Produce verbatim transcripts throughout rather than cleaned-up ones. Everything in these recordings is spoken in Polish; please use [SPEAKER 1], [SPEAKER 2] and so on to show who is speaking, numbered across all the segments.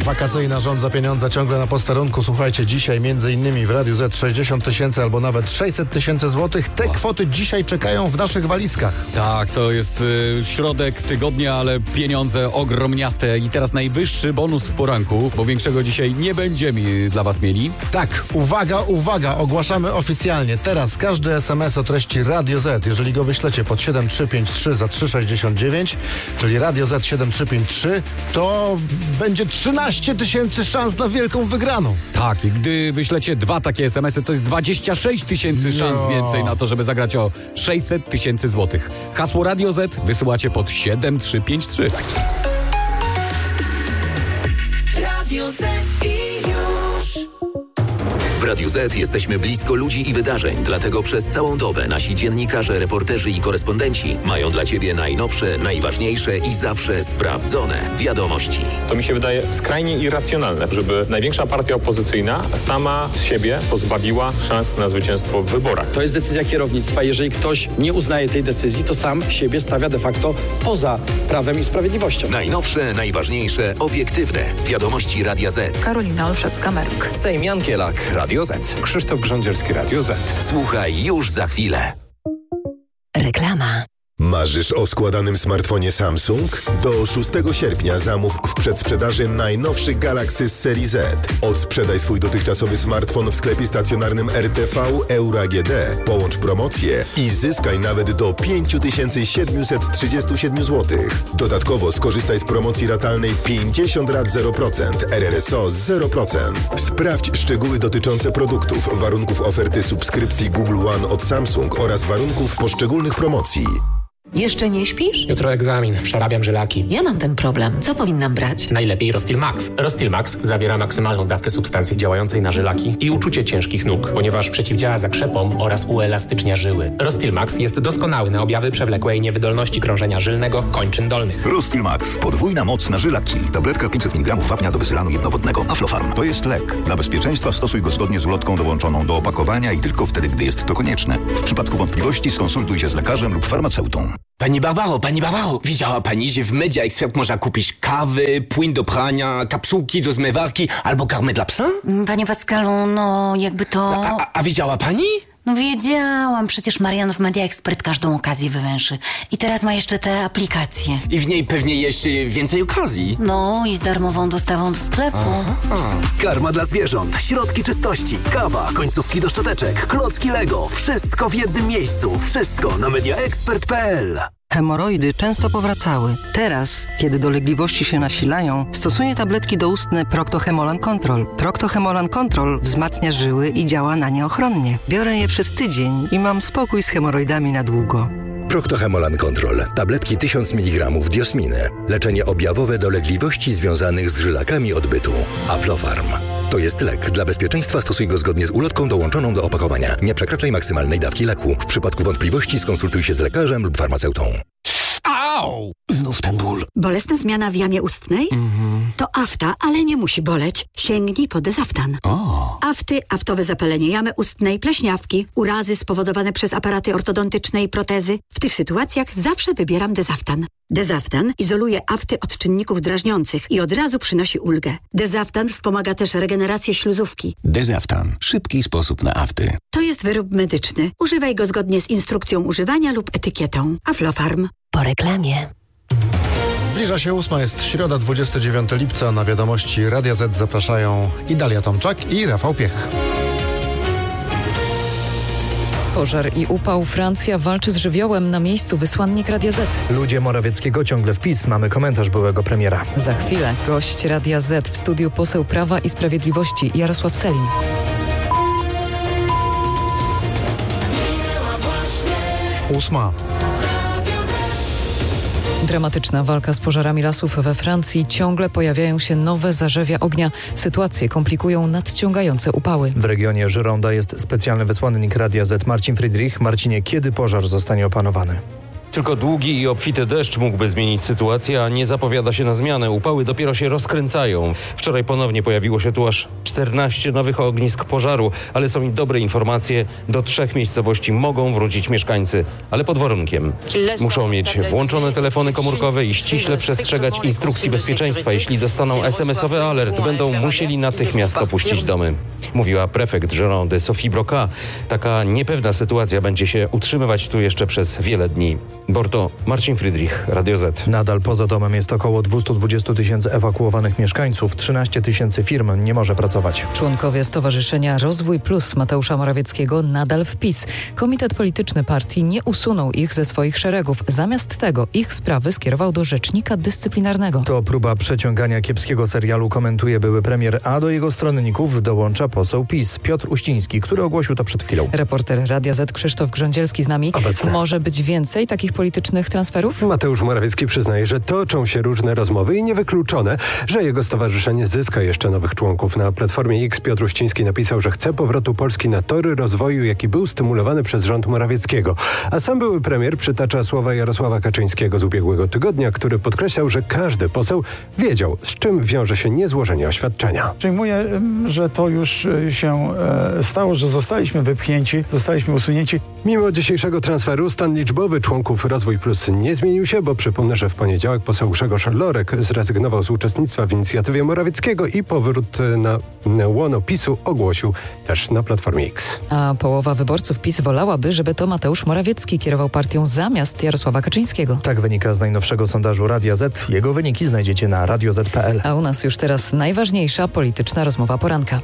[SPEAKER 1] Wakacyjna rząd za pieniądze ciągle na posterunku. Słuchajcie, dzisiaj między innymi w Radiu Z sześćdziesiąt tysięcy albo nawet sześćset tysięcy złotych. Te kwoty dzisiaj czekają w naszych walizkach.
[SPEAKER 2] Tak, to jest y, środek tygodnia, ale pieniądze ogromniaste i teraz najwyższy bonus w poranku, bo większego dzisiaj nie będziemy dla was mieli.
[SPEAKER 1] Tak, uwaga, uwaga, ogłaszamy oficjalnie. Teraz każdy es em es o treści Radio Z, jeżeli go wyślecie pod siedem trzy pięć trzy za trzy sześćdziesiąt dziewięć, czyli Radio Z siedem trzy pięć trzy, to będzie trzynaście tysięcy szans na wielką wygraną.
[SPEAKER 2] Tak, i gdy wyślecie dwa takie es em esy, to jest dwadzieścia sześć tysięcy szans
[SPEAKER 1] no.
[SPEAKER 2] więcej na to, żeby zagrać o sześćset tysięcy złotych. Hasło Radio Z wysyłacie pod siedem trzy pięć trzy.
[SPEAKER 3] Radio Z i już.
[SPEAKER 4] W Radiu Z jesteśmy blisko ludzi i wydarzeń, dlatego przez całą dobę nasi dziennikarze, reporterzy i korespondenci mają dla Ciebie najnowsze, najważniejsze i zawsze sprawdzone wiadomości.
[SPEAKER 5] To mi się wydaje skrajnie irracjonalne, żeby największa partia opozycyjna sama z siebie pozbawiła szans na zwycięstwo w wyborach.
[SPEAKER 6] To jest decyzja kierownictwa. Jeżeli ktoś nie uznaje tej decyzji, to sam siebie stawia de facto poza prawem i sprawiedliwością.
[SPEAKER 4] Najnowsze, najważniejsze, obiektywne wiadomości Radia Z.
[SPEAKER 7] Karolina Olszewska-Merk.
[SPEAKER 8] Sejm Kielak, Radio Z. Krzysztof Grządzielski, Radio Z.
[SPEAKER 4] Słuchaj już za chwilę.
[SPEAKER 7] Reklama.
[SPEAKER 9] Marzysz o składanym smartfonie Samsung? Do szóstego sierpnia zamów w przedsprzedaży najnowszy Galaxy z serii Z. Odsprzedaj swój dotychczasowy smartfon w sklepie stacjonarnym R T V Euro A G D. Połącz promocję i zyskaj nawet do pięć tysięcy siedemset trzydzieści siedem złotych. Dodatkowo skorzystaj z promocji ratalnej pięćdziesiąt rat zero procent, R R S O zero procent. Sprawdź szczegóły dotyczące produktów, warunków oferty subskrypcji Google One od Samsung oraz warunków poszczególnych promocji.
[SPEAKER 7] Jeszcze nie śpisz?
[SPEAKER 10] Jutro egzamin, przerabiam żylaki.
[SPEAKER 7] Ja mam ten problem. Co powinnam brać?
[SPEAKER 10] Najlepiej Rostil Max. Rostil Max zawiera maksymalną dawkę substancji działającej na żylaki i uczucie ciężkich nóg, ponieważ przeciwdziała zakrzepom oraz uelastycznia żyły. Rostil Max jest doskonały na objawy przewlekłej niewydolności krążenia żylnego kończyn dolnych.
[SPEAKER 11] Rostil Max. Podwójna moc na żylaki. Tabletka pięćset miligramów wapnia do bezlanu jednowodnego. Aflofarm. To jest lek. Dla bezpieczeństwa stosuj go zgodnie z ulotką dołączoną do opakowania i tylko wtedy, gdy jest to konieczne. W przypadku wątpliwości skonsultuj się z lekarzem lub farmaceutą.
[SPEAKER 12] Pani Barbaro, pani Barbaro, widziała pani, że w Media Expert można kupić kawy, płyn do prania, kapsułki do zmywarki albo karmę dla psa?
[SPEAKER 7] Panie Pascalu, no jakby to...
[SPEAKER 12] A, a, a widziała pani?
[SPEAKER 7] No wiedziałam, przecież Marian w Media Expert każdą okazję wywęszy. I teraz ma jeszcze te aplikacje.
[SPEAKER 12] I w niej pewnie jeszcze więcej okazji.
[SPEAKER 7] No i z darmową dostawą do sklepu.
[SPEAKER 12] Aha.
[SPEAKER 4] Karma dla zwierząt, środki czystości, kawa, końcówki do szczoteczek, klocki Lego. Wszystko w jednym miejscu. Wszystko na media expert kropka p l.
[SPEAKER 13] Hemoroidy często powracały. Teraz, kiedy dolegliwości się nasilają, stosuję tabletki doustne Procto-Hemolan Control. Procto-Hemolan Control wzmacnia żyły i działa na nie ochronnie. Biorę je przez tydzień i mam spokój z hemoroidami na długo.
[SPEAKER 14] Procto-Hemolan Control. Tabletki tysiąc miligramów diosminy. Leczenie objawowe dolegliwości związanych z żylakami odbytu. Aflofarm. To jest lek. Dla bezpieczeństwa stosuj go zgodnie z ulotką dołączoną do opakowania. Nie przekraczaj maksymalnej dawki leku. W przypadku wątpliwości skonsultuj się z lekarzem lub farmaceutą.
[SPEAKER 12] Au! Znów ten ból.
[SPEAKER 15] Bolesna zmiana w jamie ustnej?
[SPEAKER 12] Mhm.
[SPEAKER 15] To afta, ale nie musi boleć. Sięgnij po Dezaftan.
[SPEAKER 12] O.
[SPEAKER 15] Afty, aftowe zapalenie jamy ustnej, pleśniawki, urazy spowodowane przez aparaty ortodontyczne i protezy. W tych sytuacjach zawsze wybieram Dezaftan. Dezaftan izoluje afty od czynników drażniących i od razu przynosi ulgę. Dezaftan wspomaga też regenerację śluzówki.
[SPEAKER 11] Dezaftan. Szybki sposób na afty.
[SPEAKER 15] To jest wyrób medyczny. Używaj go zgodnie z instrukcją używania lub etykietą. Aflofarm.
[SPEAKER 7] Po reklamie.
[SPEAKER 1] Zbliża się ósma, jest środa, dwudziestego dziewiątego lipca. Na wiadomości Radia Z zapraszają i Dalia Tomczak i Rafał Piech.
[SPEAKER 16] Pożar i upał. Francja walczy z żywiołem. Na miejscu wysłannik Radia Z.
[SPEAKER 17] Ludzie Morawieckiego ciągle w PiS. Mamy komentarz byłego premiera.
[SPEAKER 16] Za chwilę gość Radia Z. W studiu poseł Prawa i Sprawiedliwości Jarosław Sellin.
[SPEAKER 1] Ósma.
[SPEAKER 16] Dramatyczna walka z pożarami lasów we Francji. Ciągle pojawiają się nowe zarzewia ognia. Sytuację komplikują nadciągające upały.
[SPEAKER 17] W regionie Gironda jest specjalny wysłannik Radia Z Marcin Friedrich. Marcinie, kiedy pożar zostanie opanowany?
[SPEAKER 18] Tylko długi i obfity deszcz mógłby zmienić sytuację, a nie zapowiada się na zmianę. Upały dopiero się rozkręcają. Wczoraj ponownie pojawiło się tu aż czternaście nowych ognisk pożaru, ale są i dobre informacje. Do trzech miejscowości mogą wrócić mieszkańcy, ale pod warunkiem. Muszą mieć włączone telefony komórkowe i ściśle przestrzegać instrukcji bezpieczeństwa. Jeśli dostaną es em esowy alert, będą musieli natychmiast opuścić domy. Mówiła prefekt Girondy Sophie Broca. Taka niepewna sytuacja będzie się utrzymywać tu jeszcze przez wiele dni. Borto, Marcin Friedrich, Radio Z.
[SPEAKER 17] Nadal poza domem jest około dwieście dwadzieścia tysięcy ewakuowanych mieszkańców. trzynaście tysięcy firm nie może pracować.
[SPEAKER 16] Członkowie Stowarzyszenia Rozwój Plus Mateusza Morawieckiego nadal w PiS. Komitet polityczny partii nie usunął ich ze swoich szeregów. Zamiast tego ich sprawy skierował do rzecznika dyscyplinarnego.
[SPEAKER 17] To próba przeciągania kiepskiego serialu, komentuje były premier, a do jego stronników dołącza poseł PiS Piotr Uściński, który ogłosił to przed chwilą.
[SPEAKER 16] Reporter Radia Z Krzysztof Grządzielski z nami.
[SPEAKER 19] Obecne.
[SPEAKER 16] Może być więcej takich politycznych transferów?
[SPEAKER 19] Mateusz Morawiecki przyznaje, że toczą się różne rozmowy i niewykluczone, że jego stowarzyszenie zyska jeszcze nowych członków. Na Platformie X Piotr Uściński napisał, że chce powrotu Polski na tory rozwoju, jaki był stymulowany przez rząd Morawieckiego. A sam były premier przytacza słowa Jarosława Kaczyńskiego z ubiegłego tygodnia, który podkreślał, że każdy poseł wiedział, z czym wiąże się niezłożenie oświadczenia.
[SPEAKER 20] Przyjmuję, że to już się stało, że zostaliśmy wypchnięci, zostaliśmy usunięci.
[SPEAKER 19] Mimo dzisiejszego transferu stan liczbowy członków Rozwój Plus nie zmienił się, bo przypomnę, że w poniedziałek poseł Grzegorz Lorek zrezygnował z uczestnictwa w inicjatywie Morawieckiego i powrót na, na łono PiSu ogłosił też na Platformie X.
[SPEAKER 16] A połowa wyborców PiS wolałaby, żeby to Mateusz Morawiecki kierował partią zamiast Jarosława Kaczyńskiego.
[SPEAKER 17] Tak wynika z najnowszego sondażu Radia Z. Jego wyniki znajdziecie na radio zet kropka pe el.
[SPEAKER 16] A u nas już teraz najważniejsza polityczna rozmowa poranka.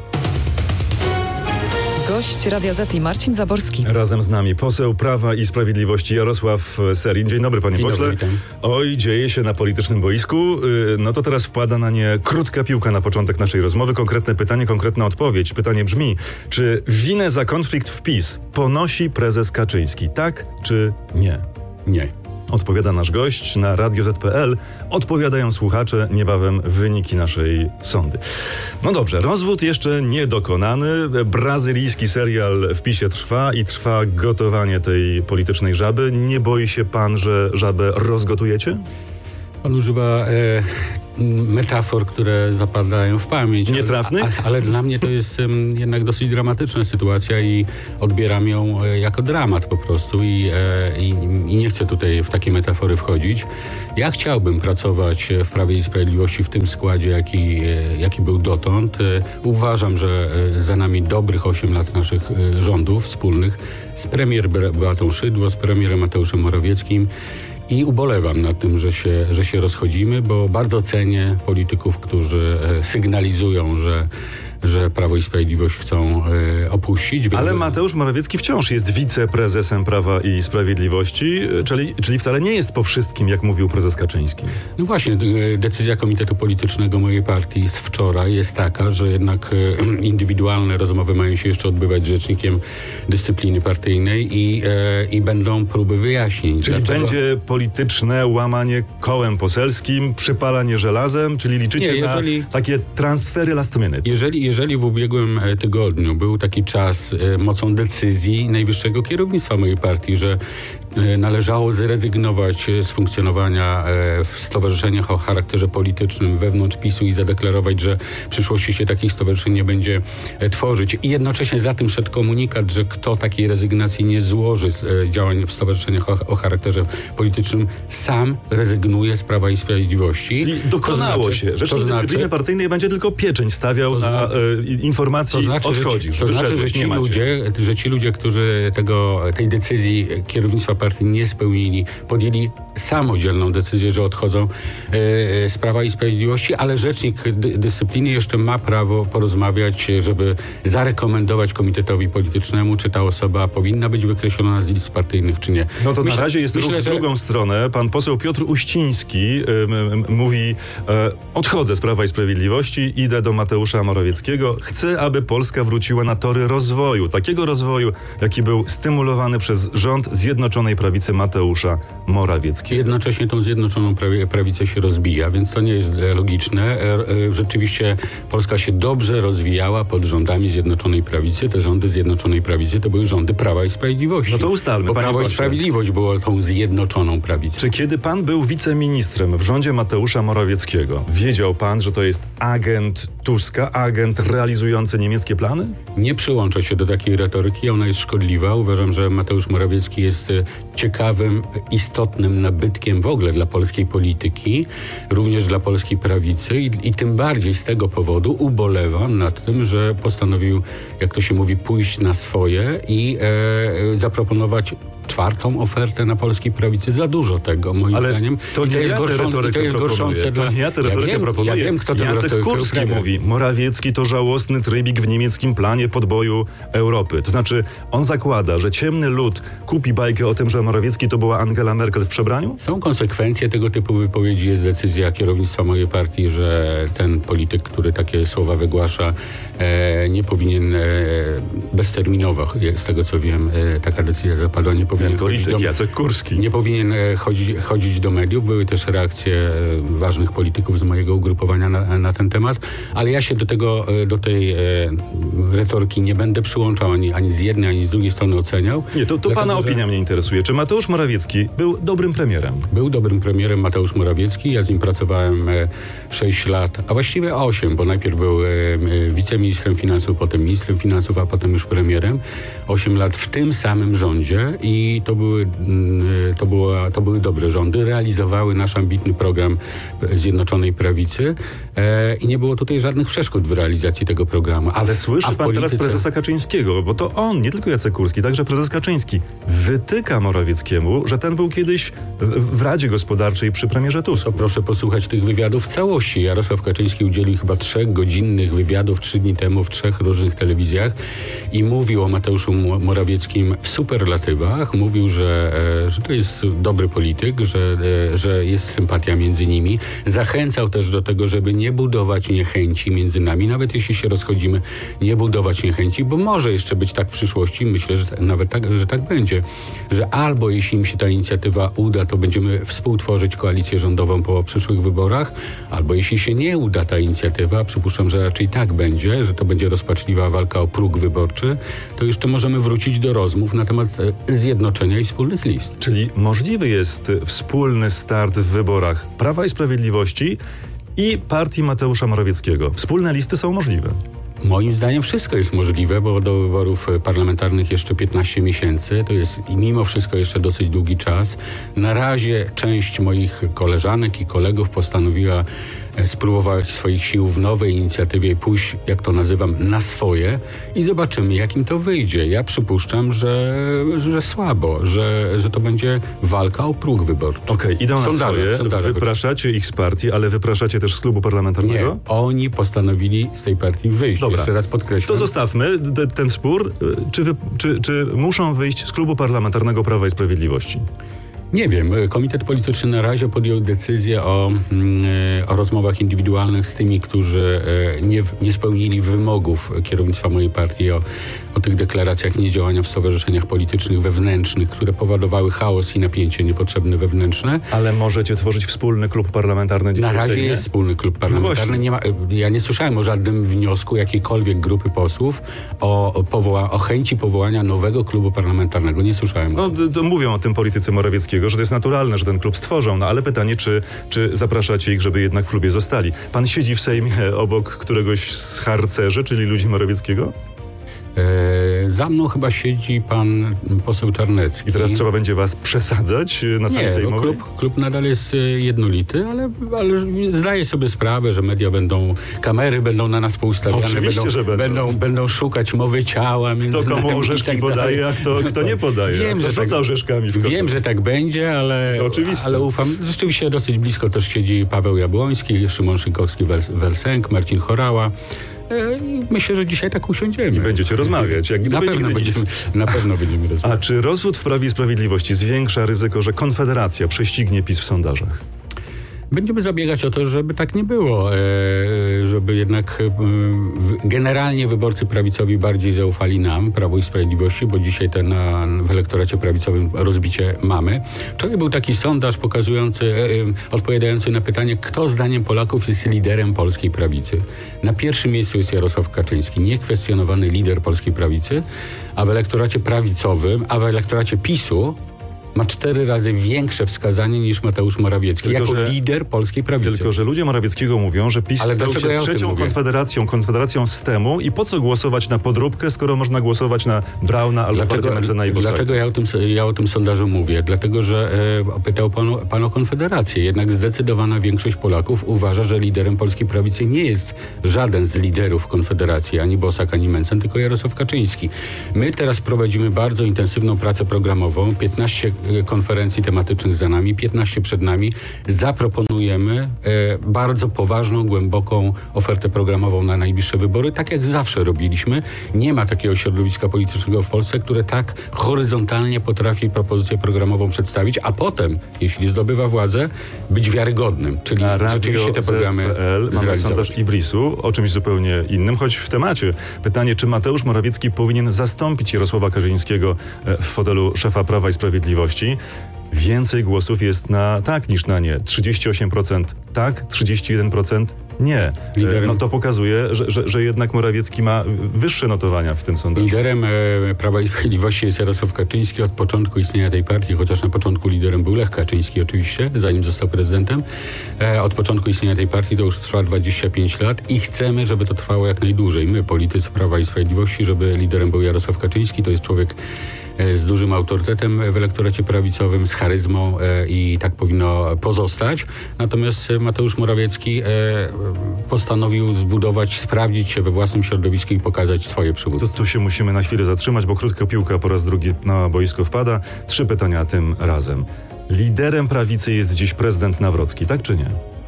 [SPEAKER 16] Gość Radia Z i Marcin Zaborski.
[SPEAKER 21] Razem z nami poseł Prawa i Sprawiedliwości Jarosław Sellin. Dzień dobry, panie
[SPEAKER 2] Dzień
[SPEAKER 21] pośle.
[SPEAKER 2] Dobry,
[SPEAKER 21] Oj, dzieje się na politycznym boisku. No to teraz wpada na nie krótka piłka na początek naszej rozmowy. Konkretne pytanie, konkretna odpowiedź. Pytanie brzmi, czy winę za konflikt w PiS ponosi prezes Kaczyński? Tak czy nie?
[SPEAKER 2] Nie.
[SPEAKER 21] Odpowiada nasz gość na radio zet kropka pe el. Odpowiadają słuchacze, niebawem wyniki naszej sądy. No dobrze, rozwód jeszcze nie dokonany. Brazylijski serial w PiSie trwa i trwa gotowanie tej politycznej żaby. Nie boi się pan, że żabę rozgotujecie?
[SPEAKER 2] Pan używa e, metafor, które zapadają w pamięć.
[SPEAKER 21] Nietrafnych?
[SPEAKER 2] Ale, ale dla mnie to jest um, jednak dosyć dramatyczna sytuacja i odbieram ją e, jako dramat po prostu i, e, i, i nie chcę tutaj w takie metafory wchodzić. Ja chciałbym pracować w Prawie i Sprawiedliwości w tym składzie, jaki, e, jaki był dotąd. E, uważam, że e, za nami dobrych osiem lat naszych e, rządów wspólnych z premier Beatą Szydło, z premierem Mateuszem Morawieckim. I ubolewam nad tym, że się, że się rozchodzimy, bo bardzo cenię polityków, którzy sygnalizują, że, że Prawo i Sprawiedliwość chcą e, opuścić.
[SPEAKER 21] Ale Mateusz Morawiecki wciąż jest wiceprezesem Prawa i Sprawiedliwości, czyli, czyli wcale nie jest po wszystkim, jak mówił prezes Kaczyński.
[SPEAKER 2] No właśnie, decyzja Komitetu Politycznego mojej partii z wczoraj jest taka, że jednak e, indywidualne rozmowy mają się jeszcze odbywać z Rzecznikiem Dyscypliny Partyjnej i, e, i będą próby wyjaśnień.
[SPEAKER 21] Czyli
[SPEAKER 2] Dlaczego...
[SPEAKER 21] będzie polityczne łamanie kołem poselskim, przypalanie żelazem, czyli liczycie nie, jeżeli... na takie transfery last minute.
[SPEAKER 2] Jeżeli, jeżeli w ubiegłym tygodniu był taki czas e, mocą decyzji najwyższego kierownictwa mojej partii, że e, należało zrezygnować z funkcjonowania e, w stowarzyszeniach o charakterze politycznym wewnątrz PiSu i zadeklarować, że w przyszłości się takich stowarzyszeń nie będzie e, tworzyć. I jednocześnie za tym szedł komunikat, że kto takiej rezygnacji nie złoży z e, działań w stowarzyszeniach o, o charakterze politycznym, sam rezygnuje z Prawa i Sprawiedliwości.
[SPEAKER 21] Czyli dokonało znaczy, się. Rzecznik Dyscypliny znaczy, Partyjnej będzie tylko pieczęć stawiał na e, informacji
[SPEAKER 2] to znaczy,
[SPEAKER 21] odchodzisz.
[SPEAKER 2] To znaczy, że ci, ludzie, że ci ludzie, którzy tego, tej decyzji kierownictwa partii nie spełnili, podjęli samodzielną decyzję, że odchodzą e, z Prawa i Sprawiedliwości, ale Rzecznik dy, Dyscypliny jeszcze ma prawo porozmawiać, żeby zarekomendować komitetowi politycznemu, czy ta osoba powinna być wykreślona z list partyjnych, czy nie.
[SPEAKER 21] No to
[SPEAKER 2] myślę,
[SPEAKER 21] na razie jest
[SPEAKER 2] myślę,
[SPEAKER 21] ruch w drugą że... stronę. Pan poseł Piotr Uściński y, y, mówi, y, odchodzę z Prawa i Sprawiedliwości, idę do Mateusza Morawieckiego. Chcę, aby Polska wróciła na tory rozwoju. Takiego rozwoju, jaki był stymulowany przez rząd Zjednoczonej Zjednoczonej Prawicy Mateusza Morawieckiego.
[SPEAKER 2] Jednocześnie tą Zjednoczoną Prawicę się rozbija, więc to nie jest logiczne. Rzeczywiście Polska się dobrze rozwijała pod rządami Zjednoczonej Prawicy. Te rządy Zjednoczonej Prawicy to były rządy Prawa i Sprawiedliwości.
[SPEAKER 21] No to ustalmy,
[SPEAKER 2] Bo
[SPEAKER 21] panie
[SPEAKER 2] Prawo i
[SPEAKER 21] pośle.
[SPEAKER 2] Sprawiedliwość było tą Zjednoczoną Prawicą.
[SPEAKER 21] Czy kiedy pan był wiceministrem w rządzie Mateusza Morawieckiego, wiedział pan, że to jest agent Tuska, agent realizujący niemieckie plany?
[SPEAKER 2] Nie przyłączę się do takiej retoryki, ona jest szkodliwa. Uważam, że Mateusz Morawiecki jest ciekawym, istotnym nabytkiem w ogóle dla polskiej polityki, również dla polskiej prawicy i, i tym bardziej z tego powodu ubolewam nad tym, że postanowił, jak to się mówi, pójść na swoje i e, zaproponować czwartą ofertę na polskiej prawicy. Za dużo tego, moim
[SPEAKER 21] Ale
[SPEAKER 2] zdaniem.
[SPEAKER 21] to
[SPEAKER 2] I
[SPEAKER 21] nie
[SPEAKER 2] to jest
[SPEAKER 21] ja tę
[SPEAKER 2] gorszą,
[SPEAKER 21] retorykę
[SPEAKER 2] i to jest
[SPEAKER 21] proponuję.
[SPEAKER 2] gorszące
[SPEAKER 21] To
[SPEAKER 2] dla...
[SPEAKER 21] nie ja tę retorykę
[SPEAKER 2] ja wiem,
[SPEAKER 21] proponuję.
[SPEAKER 2] ja wiem, kto tę
[SPEAKER 21] Jacek
[SPEAKER 2] retorykę
[SPEAKER 21] Kurski
[SPEAKER 2] uprawia.
[SPEAKER 21] mówi, Morawiecki to żałosny trybik w niemieckim planie podboju Europy. To znaczy, on zakłada, że ciemny lud kupi bajkę o tym, że Morawiecki to była Angela Merkel w przebraniu?
[SPEAKER 2] Są konsekwencje tego typu wypowiedzi. Jest decyzja kierownictwa mojej partii, że ten polityk, który takie słowa wygłasza, e, nie powinien e, bezterminowo, z tego co wiem, e, taka decyzja zapadła, nie powinien
[SPEAKER 21] Ten
[SPEAKER 2] chodzić
[SPEAKER 21] polityk
[SPEAKER 2] do,
[SPEAKER 21] Jacek Kurski.
[SPEAKER 2] nie powinien e, chodzić, chodzić do mediów. Były też reakcje e, ważnych polityków z mojego ugrupowania na, na ten temat, ale ja się do tego, e, do tej e, retoryki nie będę przyłączał ani, ani z jednej, ani z drugiej strony oceniał.
[SPEAKER 21] Nie, to, to
[SPEAKER 2] dlatego,
[SPEAKER 21] pana
[SPEAKER 2] że...
[SPEAKER 21] opinia mnie interesuje. Czy Mateusz Morawiecki był dobrym premierem?
[SPEAKER 2] Był dobrym premierem Mateusz Morawiecki. Ja z nim pracowałem e, sześć lat, a właściwie osiem, bo najpierw był e, e, wiceministrem finansów, potem ministrem finansów, a potem już premierem. osiem lat w tym samym rządzie i to były, mm, to była, to były dobre rządy. Realizowały nasz ambitny program Zjednoczonej Prawicy e, i nie było tutaj żadnych przeszkód w realizacji tego programu. A,
[SPEAKER 21] Ale słyszy
[SPEAKER 2] a w
[SPEAKER 21] pan
[SPEAKER 2] polityce...
[SPEAKER 21] teraz prezesa Kaczyńskiego, bo to on, nie tylko Jacek Kurski, także prezes Kaczyński wytyka Morawieckiemu, że ten był kiedyś w, w Radzie Gospodarczej przy premierze Tusku.
[SPEAKER 2] To proszę posłuchać tych wywiadów w całości. Jarosław Kaczyński udzielił chyba trzech godzinnych wywiadów trzy dni temu w trzech różnych telewizjach i mówił o Mateuszu Morawieckim w superlatywach. Mówił, że, e, że to jest dobry polityk, że, e, że jest sympatia między nimi. Zachęcał też do tego, żeby nie budować niechęci między nami, nawet jeśli się rozchodzimy, nie budować niechęci, bo może jeszcze być tak w przyszłości, myślę, że nawet tak, że tak będzie, że albo jeśli im się ta inicjatywa uda, to będziemy współtworzyć koalicję rządową po przyszłych wyborach, albo jeśli się nie uda ta inicjatywa, przypuszczam, że raczej tak będzie, że to będzie rozpaczliwa walka o próg wyborczy, to jeszcze możemy wrócić do rozmów na temat zjednoczenia i wspólnych list.
[SPEAKER 21] Czyli możliwy jest wspólny start w wyborach Prawa i Sprawiedliwości i partii Mateusza Morawieckiego. Wspólne listy są możliwe.
[SPEAKER 2] Moim zdaniem wszystko jest możliwe, bo do wyborów parlamentarnych jeszcze piętnaście miesięcy. To jest i mimo wszystko jeszcze dosyć długi czas. Na razie część moich koleżanek i kolegów postanowiła spróbować swoich sił w nowej inicjatywie i pójść, jak to nazywam, na swoje i zobaczymy, jak im to wyjdzie. Ja przypuszczam, że, że słabo, że, że to będzie walka o próg wyborczy.
[SPEAKER 21] Okej, okay, idą na
[SPEAKER 2] sondaże,
[SPEAKER 21] swoje,
[SPEAKER 2] sondaże
[SPEAKER 21] wypraszacie ich z partii, ale wypraszacie też z klubu parlamentarnego?
[SPEAKER 2] Nie, oni postanowili z tej partii wyjść.
[SPEAKER 21] Dobra.
[SPEAKER 2] Jeszcze raz podkreślam.
[SPEAKER 21] To zostawmy te, ten spór. Czy, wy, czy, czy muszą wyjść z klubu parlamentarnego Prawa i Sprawiedliwości?
[SPEAKER 2] Nie wiem. Komitet Polityczny na razie podjął decyzję o, o rozmowach indywidualnych z tymi, którzy nie, nie spełnili wymogów kierownictwa mojej partii o, o tych deklaracjach niedziałania w stowarzyszeniach politycznych wewnętrznych, które powodowały chaos i napięcie niepotrzebne wewnętrzne.
[SPEAKER 21] Ale możecie tworzyć wspólny klub parlamentarny dzisiaj
[SPEAKER 2] Na razie
[SPEAKER 21] w Sejmie?
[SPEAKER 2] jest wspólny klub parlamentarny. Nie ma, ja nie słyszałem o żadnym wniosku jakiejkolwiek grupy posłów o, o, powoła, o chęci powołania nowego klubu parlamentarnego. Nie słyszałem.
[SPEAKER 21] No, to, to mówią o tym politycy Morawieckiego, że to jest naturalne, że ten klub stworzą, no ale pytanie, czy, czy zapraszacie ich, żeby jednak w klubie zostali. Pan siedzi w Sejmie obok któregoś z harcerzy, czyli ludzi Morawieckiego?
[SPEAKER 2] E, za mną chyba siedzi pan poseł Czarnecki.
[SPEAKER 21] I teraz trzeba będzie was przesadzać na sali
[SPEAKER 2] Nie,
[SPEAKER 21] sejmowej?
[SPEAKER 2] Klub, klub nadal jest jednolity, ale, ale zdaję sobie sprawę, że media będą, kamery będą na nas poustawiane,
[SPEAKER 21] Oczywiście,
[SPEAKER 2] będą,
[SPEAKER 21] że będą.
[SPEAKER 2] będą, będą szukać mowy ciała między
[SPEAKER 21] Kto komu
[SPEAKER 2] nami
[SPEAKER 21] orzeszki
[SPEAKER 2] i tak
[SPEAKER 21] podaje, a kto, kto nie podaje.
[SPEAKER 2] Wiem,
[SPEAKER 21] kto
[SPEAKER 2] że
[SPEAKER 21] rzuca
[SPEAKER 2] tak,
[SPEAKER 21] orzeszkami w kotę.
[SPEAKER 2] Wiem, że tak będzie, ale, ale ufam. Rzeczywiście dosyć blisko też siedzi Paweł Jabłoński, Szymon Szynkowski-Welsenk, Marcin Chorała. I myślę, że dzisiaj tak usiądziemy.
[SPEAKER 21] I będziecie rozmawiać. Jak
[SPEAKER 2] na, pewno będziemy, na pewno będziemy rozmawiać.
[SPEAKER 21] A czy rozwód w Prawie i Sprawiedliwości zwiększa ryzyko, że Konfederacja prześcignie PiS w sondażach?
[SPEAKER 2] Będziemy zabiegać o to, żeby tak nie było, e, żeby jednak e, generalnie wyborcy prawicowi bardziej zaufali nam, Prawo i Sprawiedliwości, bo dzisiaj ten na, w elektoracie prawicowym rozbicie mamy. Wczoraj był taki sondaż pokazujący, e, odpowiadający na pytanie, kto zdaniem Polaków jest liderem polskiej prawicy. Na pierwszym miejscu jest Jarosław Kaczyński, niekwestionowany lider polskiej prawicy, a w elektoracie prawicowym, a w elektoracie PiSu ma cztery razy większe wskazanie niż Mateusz Morawiecki, tylko, jako że, lider polskiej prawicy.
[SPEAKER 21] Tylko, że ludzie Morawieckiego mówią, że PiS
[SPEAKER 2] Ale
[SPEAKER 21] stał się
[SPEAKER 2] ja
[SPEAKER 21] trzecią konfederacją, konfederacją systemu i po co głosować na podróbkę, skoro można głosować na Brauna albo
[SPEAKER 2] dlaczego,
[SPEAKER 21] partię Mencena i Bosaka?
[SPEAKER 2] Dlaczego ja o, tym, ja o tym sondażu mówię? Dlatego, że e, pytał pan, pan o Konfederację. Jednak zdecydowana większość Polaków uważa, że liderem polskiej prawicy nie jest żaden z liderów Konfederacji, ani Bosak, ani Mencen, tylko Jarosław Kaczyński. My teraz prowadzimy bardzo intensywną pracę programową, piętnaście konferencji tematycznych za nami, piętnaście przed nami. Zaproponujemy e, bardzo poważną, głęboką ofertę programową na najbliższe wybory, tak jak zawsze robiliśmy. Nie ma takiego środowiska politycznego w Polsce, które tak horyzontalnie potrafi propozycję programową przedstawić, a potem, jeśli zdobywa władzę, być wiarygodnym. Czyli
[SPEAKER 21] na
[SPEAKER 2] rzeczywiście te programy
[SPEAKER 21] mamy sondaż Ibrisu o czymś zupełnie innym, choć w temacie. Pytanie, czy Mateusz Morawiecki powinien zastąpić Jarosława Kaczyńskiego w fotelu szefa Prawa i Sprawiedliwości? Więcej głosów jest na tak niż na nie. trzydzieści osiem procent tak, trzydzieści jeden procent nie. Liderem... No to pokazuje, że, że, że jednak Morawiecki ma wyższe notowania w tym sondażu.
[SPEAKER 2] Liderem e, Prawa i Sprawiedliwości jest Jarosław Kaczyński od początku istnienia tej partii, chociaż na początku liderem był Lech Kaczyński oczywiście, zanim został prezydentem. E, od początku istnienia tej partii to już trwa dwadzieścia pięć lat i chcemy, żeby to trwało jak najdłużej. My, politycy Prawa i Sprawiedliwości, żeby liderem był Jarosław Kaczyński. To jest człowiek z dużym autorytetem w elektoracie prawicowym, z charyzmą e, i tak powinno pozostać. Natomiast Mateusz Morawiecki e, postanowił zbudować, sprawdzić się we własnym środowisku i pokazać swoje przywództwo.
[SPEAKER 21] To tu się musimy na chwilę zatrzymać, bo krótka piłka po raz drugi na boisko wpada. Trzy pytania tym razem. Liderem prawicy jest dziś prezydent Nawrocki, tak czy nie?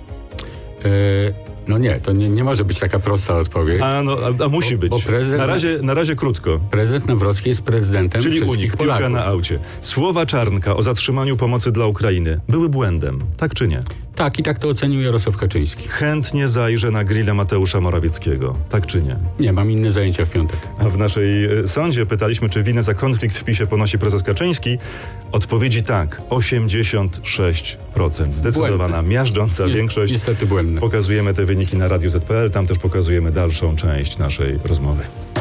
[SPEAKER 2] E, No nie, to nie, nie może być taka prosta odpowiedź.
[SPEAKER 21] A, no, a, a musi
[SPEAKER 2] bo,
[SPEAKER 21] być.
[SPEAKER 2] Bo prezydent,
[SPEAKER 21] na, razie, na razie krótko.
[SPEAKER 2] Prezydent Nawrocki jest prezydentem
[SPEAKER 21] Czyli
[SPEAKER 2] wszystkich
[SPEAKER 21] unik,
[SPEAKER 2] Polaków.
[SPEAKER 21] piłka na aucie. Słowa Czarnka o zatrzymaniu pomocy dla Ukrainy były błędem, tak czy nie?
[SPEAKER 2] Tak, i tak to ocenił Jarosław Kaczyński.
[SPEAKER 21] Chętnie zajrzę na grilla Mateusza Morawieckiego, tak czy nie?
[SPEAKER 2] Nie, mam inne zajęcia w piątek.
[SPEAKER 21] A w naszej sądzie pytaliśmy, czy winę za konflikt w PiSie ponosi prezes Kaczyński. Odpowiedzi tak, osiemdziesiąt sześć procent. Zdecydowana,
[SPEAKER 2] Błędne.
[SPEAKER 21] miażdżąca
[SPEAKER 2] Jest,
[SPEAKER 21] większość.
[SPEAKER 2] Niestety błędne.
[SPEAKER 21] Pokazujemy te wyniki na radio zet kropka pe el, tam też pokazujemy dalszą część naszej rozmowy.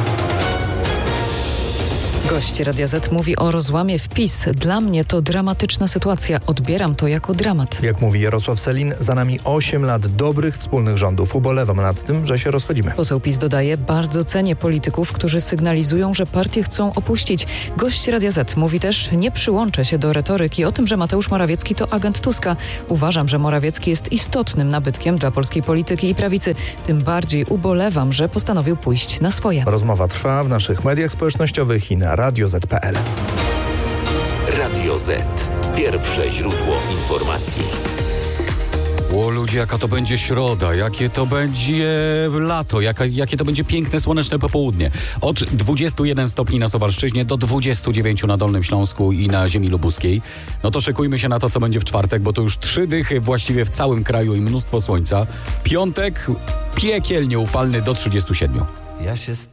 [SPEAKER 16] Gość Radia Z mówi o rozłamie w PiS. Dla mnie to dramatyczna sytuacja. Odbieram to jako dramat.
[SPEAKER 17] Jak mówi Jarosław Sellin, za nami osiem lat dobrych wspólnych rządów. Ubolewam nad tym, że się rozchodzimy.
[SPEAKER 16] Poseł PiS dodaje, bardzo cenię polityków, którzy sygnalizują, że partię chcą opuścić. Gość Radia Z mówi też, nie przyłączę się do retoryki o tym, że Mateusz Morawiecki to agent Tuska. Uważam, że Morawiecki jest istotnym nabytkiem dla polskiej polityki i prawicy. Tym bardziej ubolewam, że postanowił pójść na swoje.
[SPEAKER 17] Rozmowa trwa w naszych mediach społecznościowych i na radio zet kropka pe el.
[SPEAKER 4] Radio Z. Pierwsze źródło informacji.
[SPEAKER 3] O ludzie, jaka to będzie środa, jakie to będzie lato, jaka, jakie to będzie piękne, słoneczne popołudnie. Od dwudziestu jeden stopni na Suwalszczyźnie do dwudziestu dziewięciu na Dolnym Śląsku i na ziemi lubuskiej. No to szykujmy się na to, co będzie w czwartek, bo to już trzy dychy właściwie w całym kraju i mnóstwo słońca. Piątek piekielnie upalny do trzydziestu siedmiu.
[SPEAKER 22] Ja się